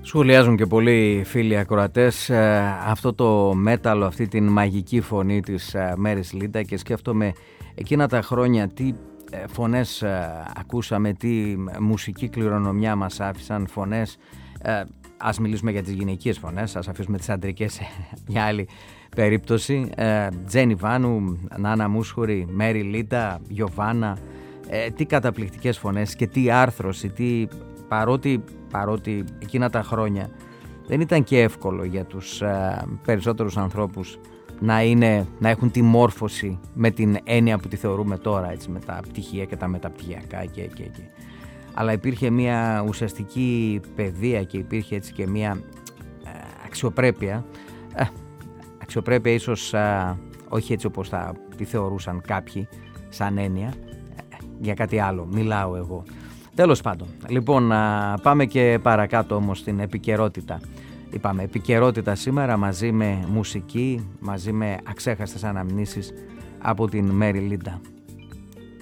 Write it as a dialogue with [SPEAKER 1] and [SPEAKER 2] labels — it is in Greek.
[SPEAKER 1] Σχολιάζουν και πολλοί φίλοι ακροατές αυτό το μέταλλο, αυτή την μαγική φωνή της Μέρις Λίντα, και σκέφτομαι εκείνα τα χρόνια τι φωνές ακούσαμε, τι μουσική κληρονομιά μας άφησαν, φωνές. Ας μιλήσουμε για τις γυναικείες φωνές, ας αφήσουμε τις αντρικές σε μια άλλη περίπτωση. Τζένι Βάνου, Νάνα Μούσχουρη, Μέρι Λίντα, Γιοβάνα, τι καταπληκτικές φωνές και τι άρθρωση, παρότι εκείνα τα χρόνια δεν ήταν και εύκολο για τους περισσότερους ανθρώπους να έχουν τη μόρφωση με την έννοια που τη θεωρούμε τώρα, έτσι, με τα πτυχία και τα μεταπτυχιακά και. Αλλά υπήρχε μια ουσιαστική παιδεία και υπήρχε έτσι και μια αξιοπρέπεια. Αξιοπρέπεια ίσως όχι έτσι όπως θα τη θεωρούσαν κάποιοι σαν έννοια, για κάτι άλλο μιλάω εγώ. Τέλος πάντων, λοιπόν, πάμε και παρακάτω όμως στην επικαιρότητα. Είπαμε επικαιρότητα σήμερα μαζί με μουσική, μαζί με αξέχαστες αναμνήσεις από την Μέρι Λίντα.